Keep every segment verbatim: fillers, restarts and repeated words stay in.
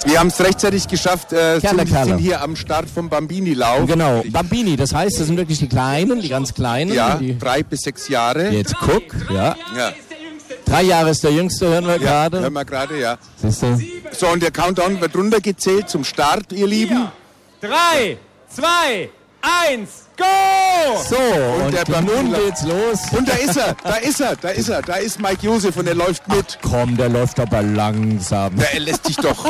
Wir haben es rechtzeitig geschafft, äh, Kerle, sind, Kerle. sind hier am Start vom Bambini-Lauf. Genau, Bambini, das heißt, das sind wirklich die Kleinen, die ganz Kleinen. Ja, die drei bis sechs Jahre. Jetzt guck, ja. Ja, Drei Jahre ist der Jüngste, hören wir ja gerade. hören wir gerade, ja. Siehst du? So, und der Countdown wird runtergezählt zum Start, ihr Lieben. Drei, zwei, eins, go! So, und, der und Bambini- nun geht's los. Und da ist er, da ist er, da ist er, da ist Mike Josef und er läuft mit. Komm, der läuft aber langsam. Na, er lässt dich doch.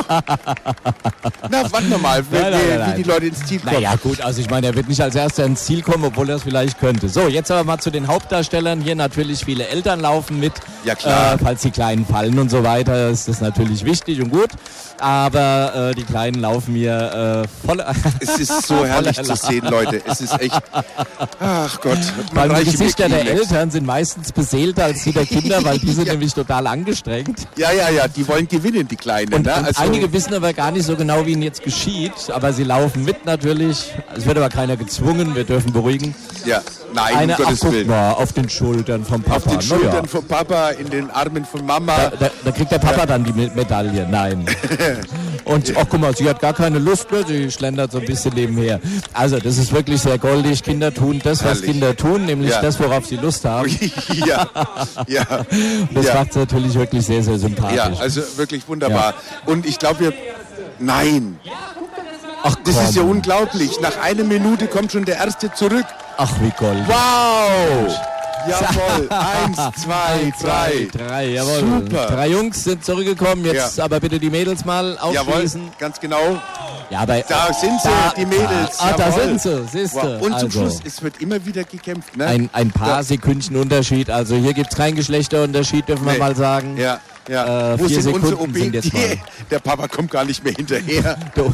Na, warten wir mal, wie, Nein, nein, wie, nein, wie die Leute ins Ziel kommen. Naja gut, also ich meine, er wird nicht als erster ins Ziel kommen, obwohl er es vielleicht könnte. So, jetzt aber mal zu den Hauptdarstellern. Hier natürlich viele Eltern laufen mit. Ja, klar. Äh, falls die Kleinen fallen und so weiter, ist das natürlich wichtig und gut. Aber äh, die Kleinen laufen hier äh, voll... Es ist so herrlich zu sehen, Leute. Es ist echt... Ach Gott. Weil die reiche Gesichter mir der Kleenex. Eltern sind meistens beseelter als die der Kinder, weil die sind Ja. nämlich total angestrengt. Ja, ja, ja, die wollen gewinnen, die Kleinen. Und, ne? und Also, einige wissen aber gar nicht so genau, wie ihnen jetzt geschieht. Aber sie laufen mit natürlich. Es wird aber keiner gezwungen, wir dürfen beruhigen. ja, nein, Eine, um ach, Gottes guck Willen. mal, auf den Schultern vom Papa. Auf den Na Schultern ja. von Papa, in den Armen von Mama. Da, da, da kriegt der Papa dann die Me- Medaille. Nein. Und ach, guck mal, sie hat gar keine Lust mehr, sie schlendert so ein bisschen nebenher. Also, das ist wirklich sehr goldig. Kinder tun das, was Herrlich. Kinder tun, nämlich Ja. das, worauf sie Lust haben. ja, ja. Und das ja. macht es natürlich wirklich sehr, sehr sympathisch. Ja, also wirklich wunderbar. Und ich glaube, wir... Nein, ach, das ist ja komm. unglaublich. Nach einer Minute kommt schon der Erste zurück. Ach, wie goldig. Wow! Jawohl, eins, zwei, Eins, drei. zwei, drei, jawohl. Super. Drei Jungs sind zurückgekommen, jetzt Ja. aber bitte die Mädels mal Jawohl, aufschließen. ganz genau. Ja, aber Da sind sie, da- die Mädels. Ah, da Jawohl. sind sie, siehst du. Wow. Und zum Also, Schluss, es wird immer wieder gekämpft. Ne? ein, ein paar Sekündchen Unterschied. Also hier gibt es keinen Geschlechterunterschied, dürfen wir Nee. mal sagen. Ja, ja. Äh, Wo vier sind unsere O Sekunden B? sind jetzt Die, mal. der Papa kommt gar nicht mehr hinterher. Der O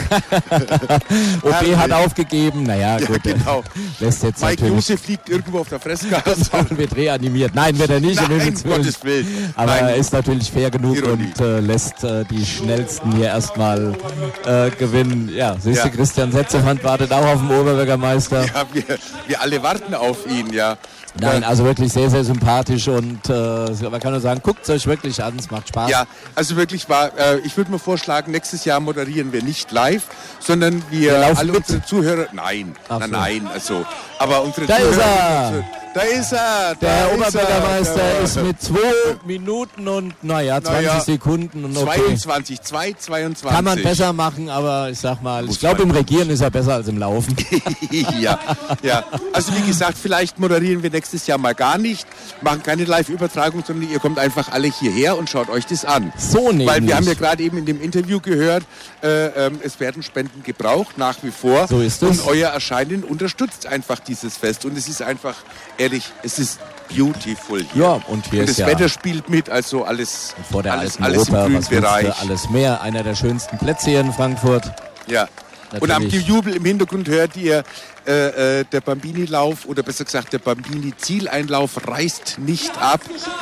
B hat aufgegeben. Naja, Ja, gut. genau. Lässt jetzt Mike natürlich. Josef liegt irgendwo auf der Fressgasse. Wird reanimiert. Nein, wird er nicht. um Nein, Himmels Willen. Gottes Willen. Aber Nein. er ist natürlich fair genug Ironie. und äh, lässt äh, die Schnellsten hier erstmal äh, gewinnen. Ja, siehst du, Ja. Christian Setzefand wartet auch auf den Oberbürgermeister. Ja, wir, wir alle warten auf ihn, ja. Nein, also wirklich sehr, sehr sympathisch und äh, man kann nur sagen, guckt es euch wirklich an, es macht Spaß. Ja, also wirklich war, äh, ich würde mir vorschlagen, nächstes Jahr moderieren wir nicht live, sondern wir, laufen alle mit. unsere Zuhörer, nein, Ach nein, so. nein, also, aber unsere Da ist Zuhörer, er! da ist er, da Der ist Oberbürgermeister er, ist mit zwei Minuten und, naja, zwanzig Naja, Sekunden und okay. zweiundzwanzig, zwei zweiundzwanzig. Kann man besser machen, aber ich sag mal, Muss ich glaube man. im Regieren ist er besser als im Laufen. ja, ja. Also wie gesagt, vielleicht moderieren wir nächstes Jahr mal gar nicht, machen keine Live-Übertragung, sondern ihr kommt einfach alle hierher und schaut euch das an. So nämlich. Weil wir haben ja gerade eben in dem Interview gehört, äh, ähm, es werden Spenden gebraucht, nach wie vor. So ist es. Und euer Erscheinen unterstützt einfach dieses Fest. Und es ist einfach, ehrlich, es ist beautiful hier. Ja, und hier Und ist das ja Wetter spielt mit, also alles, vor der alles, alten alles im Oper, grünen was willst Bereich. du alles mehr. Einer der schönsten Plätze hier in Frankfurt. Ja. Und am Natürlich. Gejubel im Hintergrund hört ihr, äh, äh, der Bambini-Lauf oder besser gesagt der Bambini-Zieleinlauf reißt nicht ab.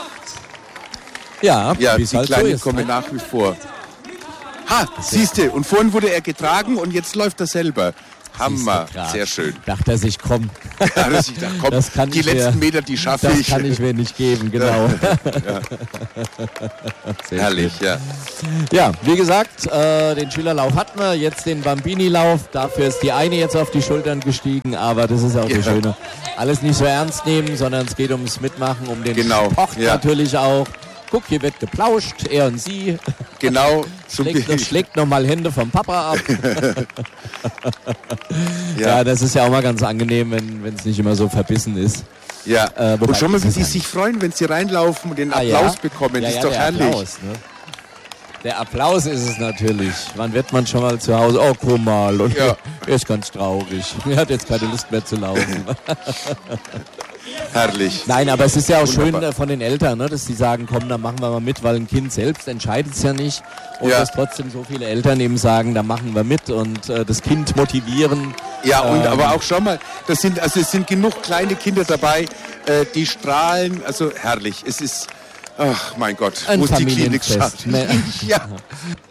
Ja, Ja, wie es die halt so Kleinen ist. kommen Ne? nach wie vor. Ha, siehste, und vorhin wurde er getragen und jetzt läuft er selber. Hammer, Siehst du grad. sehr schön. Dachte er sich, komm, Ja, dass ich dachte, komm, Das kann die ich letzten mir- Meter, die schaffe das ich. kann ich mir nicht geben, genau. Sehr Herrlich, schön. ja. Ja, wie gesagt, äh, den Schülerlauf hatten wir, jetzt den Bambini-Lauf. Dafür ist die eine jetzt auf die Schultern gestiegen, aber das ist auch Ja. das Schöne. Alles nicht so ernst nehmen, sondern es geht ums Mitmachen, um den Genau, Sport ja. natürlich auch. Guck, hier wird geplauscht, er und sie. Genau. So Schlägt, noch, schlägt noch mal Hände vom Papa ab. ja, Ja, das ist ja auch mal ganz angenehm, wenn es nicht immer so verbissen ist. ja. äh, wobei und schon mal, das wie ist die ja- sich freuen, wenn sie reinlaufen und den Ah, Applaus ja? bekommen. Ja, Das ja, ist doch der herrlich. Applaus, ne? Der Applaus ist es natürlich. Wann wird man schon mal zu Hause? Oh, guck mal. Und Ja. er ist ganz traurig. Er hat jetzt keine Lust mehr zu laufen. Herrlich. Nein, aber es ist ja auch Wunderbar. schön äh, von den Eltern, ne, dass sie sagen, komm, dann machen wir mal mit, weil ein Kind selbst entscheidet es ja nicht. Und Ja. dass trotzdem so viele Eltern eben sagen, da machen wir mit und äh, das Kind motivieren. Ja, und Ähm, aber auch schon mal, das sind, also es sind genug kleine Kinder dabei, äh, die strahlen, also herrlich. Es ist, ach mein Gott, Ein wo ist die Klinik Familienfest. schaffen. Ne. Ja,